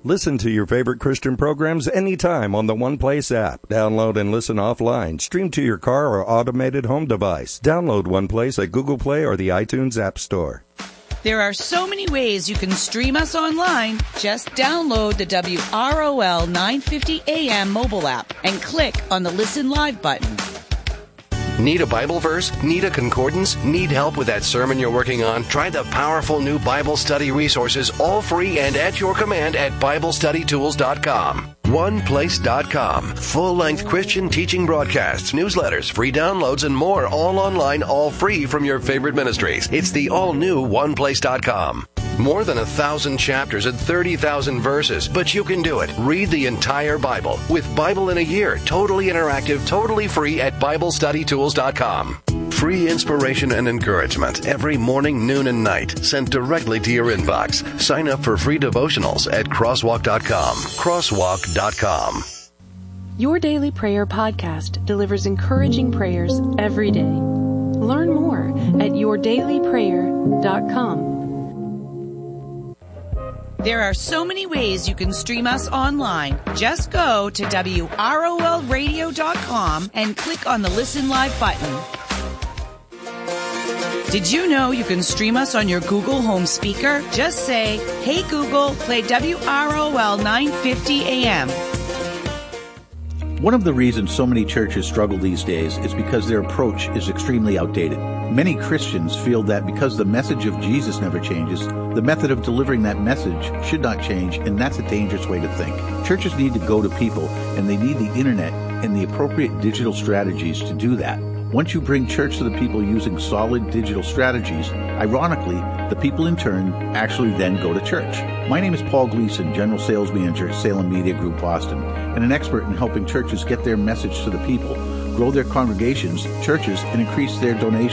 Listen to your favorite Christian programs anytime on the One Place app. Download and listen offline. Stream to your car or automated home device. Download One Place at Google Play or the iTunes App Store. There are so many ways you can stream us online. Just download the WROL 950 AM mobile app and click on the Listen Live button. Need a Bible verse? Need a concordance? Need help with that sermon you're working on? Try the powerful new Bible study resources, all free and at your command at BibleStudyTools.com. OnePlace.com. Full-length Christian teaching broadcasts, newsletters, free downloads, and more, all online, all free from your favorite ministries. It's the all-new OnePlace.com. More than 1,000 chapters and 30,000 verses, but you can do it. Read the entire Bible with Bible in a Year, totally interactive, totally free at BibleStudyTools.com. Free inspiration and encouragement every morning, noon, and night, sent directly to your inbox. Sign up for free devotionals at Crosswalk.com. Crosswalk.com. Your Daily Prayer podcast delivers encouraging prayers every day. Learn more at yourdailyprayer.com. There are so many ways you can stream us online. Just go to WROLradio.com and click on the Listen Live button. Did you know you can stream us on your Google Home speaker? Just say, "Hey Google, play WROL 950 AM. One of the reasons so many churches struggle these days is because their approach is extremely outdated. Many Christians feel that because the message of Jesus never changes, the method of delivering that message should not change, and that's a dangerous way to think. Churches need to go to people, and they need the internet and the appropriate digital strategies to do that. Once you bring church to the people using solid digital strategies, ironically, the people in turn actually then go to church. My name is Paul Gleason, General Sales Manager at Salem Media Group Boston, and an expert in helping churches get their message to the people, grow their congregations, churches, and increase their donations